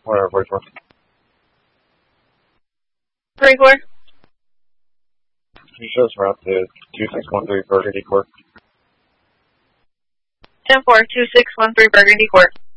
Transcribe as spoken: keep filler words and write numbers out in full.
Whatever, forty-four. forty-four. You show us route to two six one three Burgundy Court. ten four, two six one three Burgundy Court.